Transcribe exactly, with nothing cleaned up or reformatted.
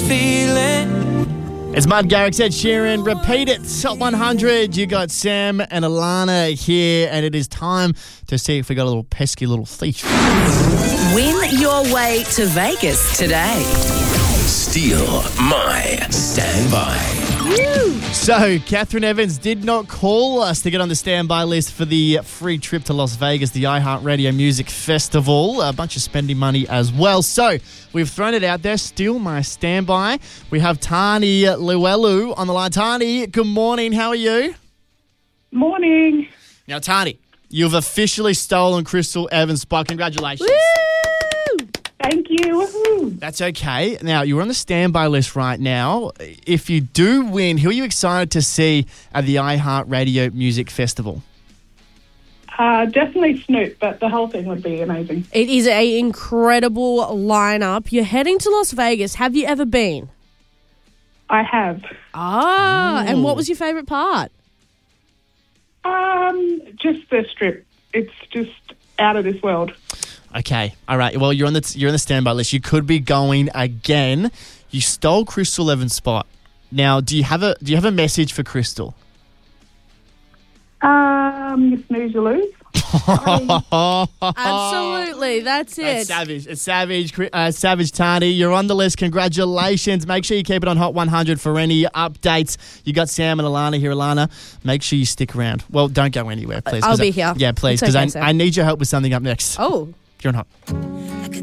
feeling. It's Mud Garrick, Ed Sheeran. Repeat it. Top one hundred. You got Sam and Alana here, and it is time to see if we got a little pesky little thief. Win your way to Vegas today. Steal my standby. So, Catherine Evans did not call us to get on the standby list for the free trip to Las Vegas, the iHeartRadio Music Festival. A bunch of spending money as well. So, we've thrown it out there. Steal my standby. We have Tani Luelu on the line. Tani, good morning. How are you? Morning. Now, Tani, you've officially stolen Crystal Evans' spot. Congratulations. Woo! Thank you. Woo-hoo. That's okay. Now, you're on the standby list right now. If you do win, who are you excited to see at the iHeartRadio Music Festival? Uh, definitely Snoop, but the whole thing would be amazing. It is an incredible lineup. You're heading to Las Vegas. Have you ever been? I have. Ah, Ooh. and what was your favourite part? Um, just the strip. It's just out of this world. Okay. All right. Well, you're on the you're on the standby list. You could be going again. You stole Crystal Evans' spot. Now, do you have a do you have a message for Crystal? Um, you snooze, you lose. Absolutely, that's it. That's savage. It's savage. Uh, savage Tani, you're on the list. Congratulations. Make sure you keep it on Hot one hundred for any updates. You got Sam and Alana here. Alana, make sure you stick around. Well, don't go anywhere, please. I'll 'cause be I, here. Yeah, please, It's because okay, I, Sam. I need your help with something up next. Oh. You're on Hot.